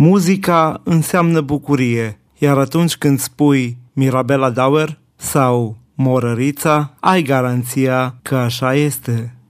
Muzica înseamnă bucurie, iar atunci când spui Mirabela Dauer sau Morărița, ai garanția că așa este.